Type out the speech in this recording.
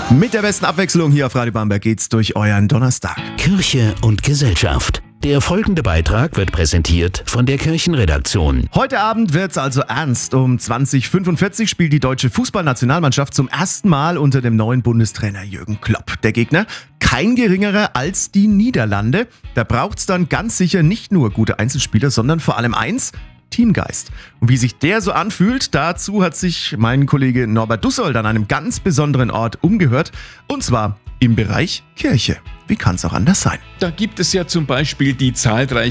Mit der besten Abwechslung hier auf Radio Bamberg geht's durch euren Donnerstag. Kirche und Gesellschaft. Der folgende Beitrag wird präsentiert von der Kirchenredaktion. Heute Abend wird's also ernst. Um 20:45 spielt die deutsche Fußballnationalmannschaft zum ersten Mal unter dem neuen Bundestrainer Jürgen Klopp. Der Gegner kein geringerer als die Niederlande. Da braucht's dann ganz sicher nicht nur gute Einzelspieler, sondern vor allem eins: Teamgeist. Und wie sich der so anfühlt, dazu hat sich mein Kollege Norbert Dussold an einem ganz besonderen Ort umgehört, und zwar im Bereich Kirche. Wie kann's auch anders sein? Da gibt es ja zum Beispiel die zahlreichen